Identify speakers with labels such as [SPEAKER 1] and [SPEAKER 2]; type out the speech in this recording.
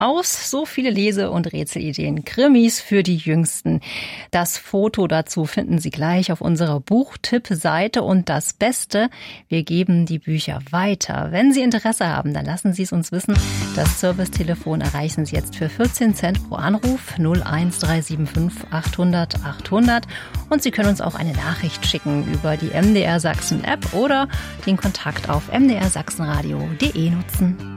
[SPEAKER 1] aus. So viele Lese- und Rätselideen. Krimis für die Jüngsten. Das Foto dazu finden Sie gleich auf unserer Buchtipp-Seite. Und das Beste, wir geben die Bücher weiter. Wenn Sie Interesse haben, dann lassen Sie es uns wissen. Das Servicetelefon erreichen Sie jetzt für 14 Cent pro Anruf 01375 800 800. Und Sie können uns auch eine Nachricht schicken über die MDR Sachsen App oder den Kontakt auf mdrsachsenradio.de nutzen.